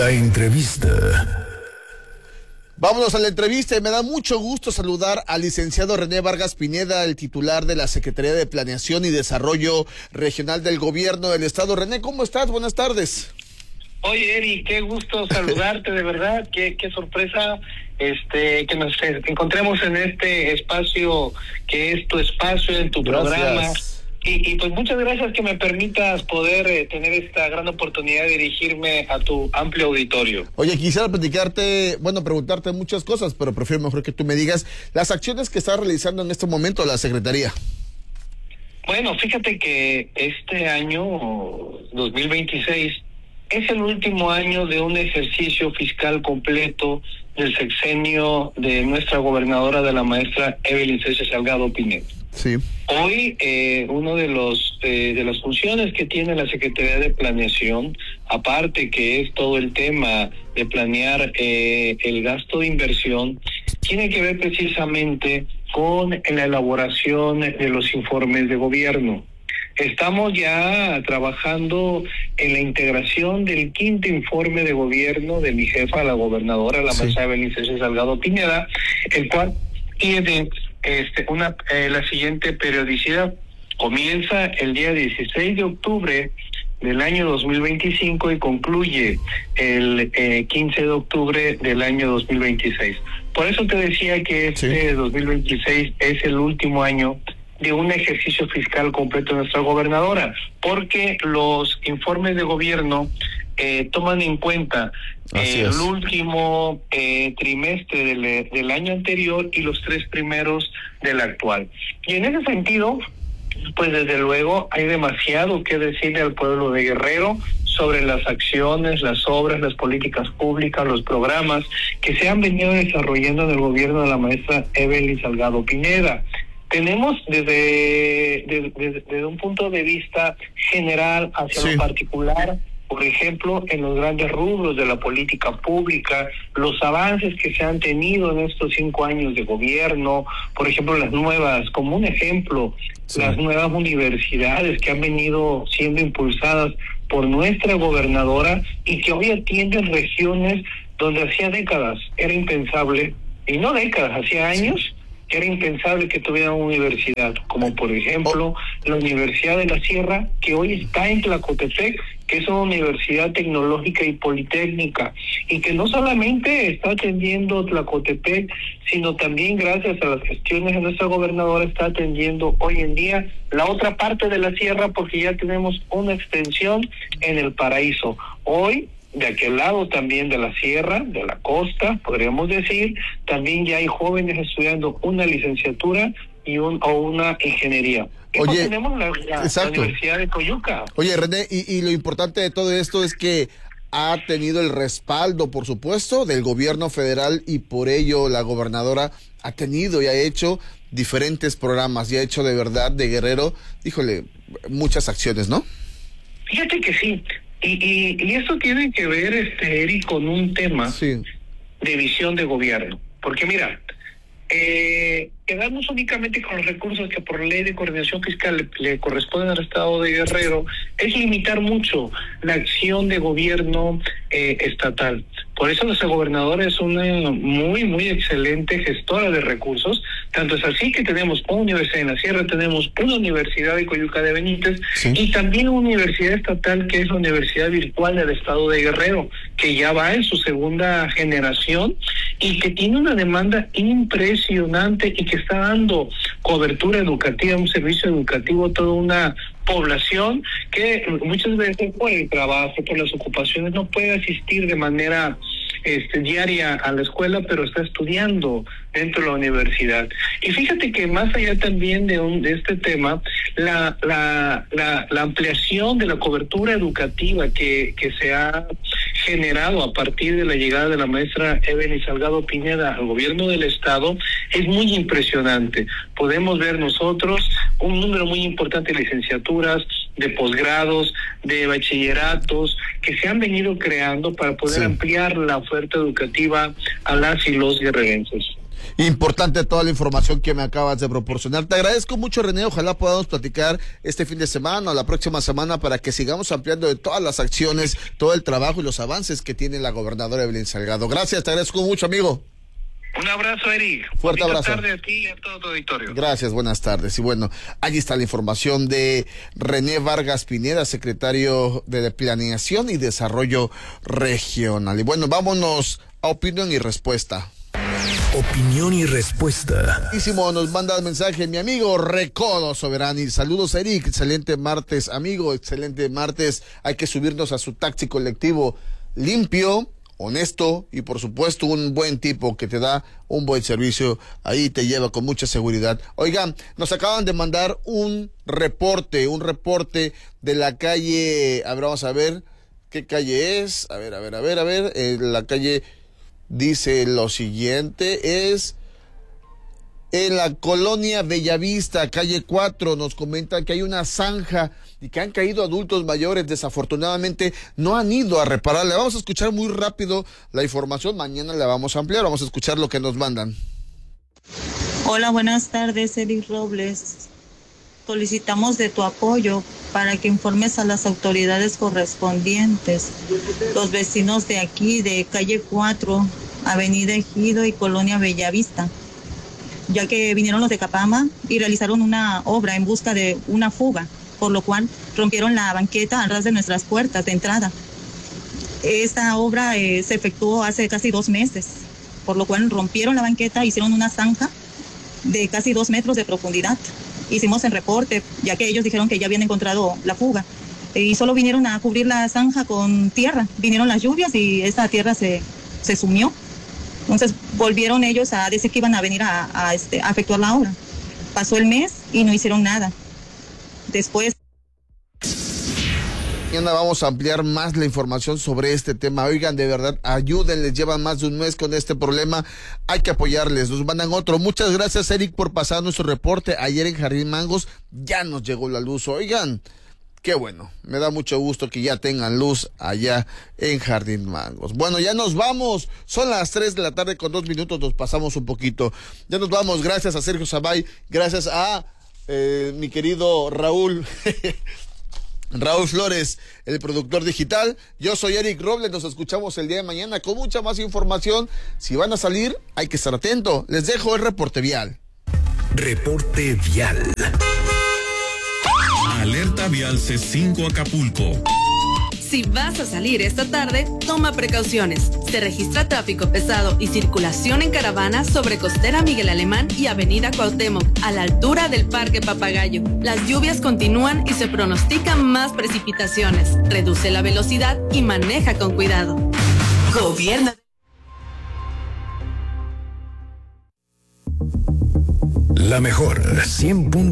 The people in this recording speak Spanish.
La entrevista. Vámonos a la entrevista y me da mucho gusto saludar al licenciado René Vargas Pineda, el titular de la Secretaría de Planeación y Desarrollo Regional del Gobierno del Estado. René, ¿cómo estás? Buenas tardes. Oye, Eri, qué gusto saludarte, de verdad, qué sorpresa que nos encontremos en este espacio que es tu espacio, en tu programa. Y pues muchas gracias que me permitas poder tener esta gran oportunidad de dirigirme a tu amplio auditorio. Oye, quisiera preguntarte muchas cosas, pero prefiero mejor que tú me digas las acciones que está realizando en este momento la Secretaría. Bueno, fíjate que este año 2026 es el último año de un ejercicio fiscal completo del sexenio de nuestra gobernadora, de la maestra Evelyn César Salgado Pineda. Sí. Hoy, uno de las funciones que tiene la Secretaría de Planeación, aparte que es todo el tema de planear el gasto de inversión, tiene que ver precisamente con la elaboración de los informes de gobierno. Estamos ya trabajando en la integración del 5º informe de gobierno de mi jefa, la gobernadora, la maestra Evelyn César Salgado Pineda, el cual tiene la siguiente periodicidad. Comienza el día 16 de octubre del año 2025 y concluye el 15 de octubre del año 2026. Por eso te decía que 2026 es el último año de un ejercicio fiscal completo de nuestra gobernadora, porque los informes de gobierno toman en cuenta el último trimestre del año anterior y los 3 primeros del actual. Y en ese sentido, pues desde luego hay demasiado que decirle al pueblo de Guerrero sobre las acciones, las obras, las políticas públicas, los programas que se han venido desarrollando en el gobierno de la maestra Evelyn Salgado Pineda. Tenemos desde un punto de vista general hacia lo particular, por ejemplo, en los grandes rubros de la política pública, los avances que se han tenido en estos 5 años de gobierno, por ejemplo, las nuevas universidades que han venido siendo impulsadas por nuestra gobernadora y que hoy atienden regiones donde hacía décadas era impensable, y no décadas, hacía años, era impensable que tuvieran una universidad, como por ejemplo la Universidad de la Sierra, que hoy está en Tlacotepec, que es una universidad tecnológica y politécnica, y que no solamente está atendiendo Tlacotepec, sino también gracias a las gestiones de nuestra gobernadora está atendiendo hoy en día la otra parte de la sierra, porque ya tenemos una extensión en El Paraíso. Hoy, de aquel lado también de la sierra, de la costa, podríamos decir, también ya hay jóvenes estudiando una licenciatura o una ingeniería. Oye, tenemos la Universidad de Coyuca. Oye, René, y lo importante de todo esto es que ha tenido el respaldo, por supuesto, del gobierno federal, y por ello la gobernadora ha tenido y ha hecho diferentes programas y ha hecho de verdad de Guerrero, muchas acciones, ¿no? Fíjate que sí. Y esto tiene que ver, Eric, con un tema de visión de gobierno. Porque mira, quedarnos únicamente con los recursos que por ley de coordinación fiscal le corresponden al Estado de Guerrero es limitar mucho la acción de gobierno estatal. Por eso nuestra gobernadora es una muy excelente gestora de recursos. Tanto es así que tenemos una universidad en la Sierra, tenemos una universidad de Coyuca de Benítez y también una universidad estatal que es la Universidad Virtual del Estado de Guerrero, que ya va en su 2ª generación y que tiene una demanda impresionante y que está dando cobertura educativa, un servicio educativo a toda una población que muchas veces por el trabajo, por las ocupaciones, no puede asistir de manera diaria a la escuela, pero está estudiando dentro de la universidad. Y fíjate que más allá también de este tema, la ampliación de la cobertura educativa que se ha generado a partir de la llegada de la maestra Evelyn Salgado Pineda al gobierno del estado es muy impresionante. Podemos ver nosotros un número muy importante de licenciaturas, de posgrados, de bachilleratos que se han venido creando para poder ampliar la oferta educativa a las y los guerrerenses. Importante toda la información que me acabas de proporcionar. Te agradezco mucho, René. Ojalá podamos platicar este fin de semana o la próxima semana para que sigamos ampliando de todas las acciones, todo el trabajo y los avances que tiene la gobernadora Evelyn Salgado. Gracias, te agradezco mucho, amigo. Un abrazo, Eric. Fuerte abrazo. Buenas tardes a ti y a todo tu auditorio. Gracias, buenas tardes. Y bueno, allí está la información de René Vargas Pineda, secretario de Planeación y Desarrollo Regional. Y bueno, vámonos a opinión y respuesta. Opinión y respuesta. Nos manda el mensaje mi amigo Recodo Soberani. Saludos, Eric. Excelente martes, amigo. Excelente martes. Hay que subirnos a su taxi colectivo limpio, honesto y por supuesto un buen tipo que te da un buen servicio, ahí te lleva con mucha seguridad. Oigan, nos acaban de mandar un reporte de la calle, a ver, vamos a ver qué calle es, a ver, la calle dice lo siguiente, es en la colonia Bellavista, calle 4, nos comenta que hay una zanja y que han caído adultos mayores, desafortunadamente no han ido a repararle. Vamos a escuchar muy rápido la información, mañana la vamos a ampliar, vamos a escuchar lo que nos mandan. Hola, buenas tardes, Eric Robles. Solicitamos de tu apoyo para que informes a las autoridades correspondientes, los vecinos de aquí, de calle 4, avenida Ejido y colonia Bellavista, ya que vinieron los de Capama y realizaron una obra en busca de una fuga, por lo cual rompieron la banqueta al ras de nuestras puertas de entrada. Esta obra se efectuó hace casi 2 meses, por lo cual rompieron la banqueta, hicieron una zanja de casi 2 metros de profundidad. Hicimos el reporte, ya que ellos dijeron que ya habían encontrado la fuga, y solo vinieron a cubrir la zanja con tierra. Vinieron las lluvias y esa tierra se sumió. Entonces volvieron ellos a decir que iban a venir a efectuar la obra. Pasó el mes y no hicieron nada. Después... Mañana vamos a ampliar más la información sobre este tema. Oigan, de verdad, ayúdenles, llevan más de un mes con este problema, hay que apoyarles, nos mandan otro. Muchas gracias, Eric, por pasar nuestro reporte. Ayer en Jardín Mangos ya nos llegó la luz. Oigan, qué bueno, me da mucho gusto que ya tengan luz allá en Jardín Mangos. Bueno, ya nos vamos, son las 3 de la tarde con 2 minutos, nos pasamos un poquito. Ya nos vamos, gracias a Sergio Sabay, gracias a mi querido Raúl Flores, el productor digital. Yo soy Eric Robles, nos escuchamos el día de mañana con mucha más información. Si van a salir, hay que estar atento. Les dejo el reporte vial. Reporte vial. Alerta vial C5 Acapulco. Si vas a salir esta tarde, toma precauciones. Se registra tráfico pesado y circulación en caravana sobre Costera Miguel Alemán y Avenida Cuauhtémoc, a la altura del Parque Papagayo. Las lluvias continúan y se pronostican más precipitaciones. Reduce la velocidad y maneja con cuidado. Gobierno. La mejor 100.9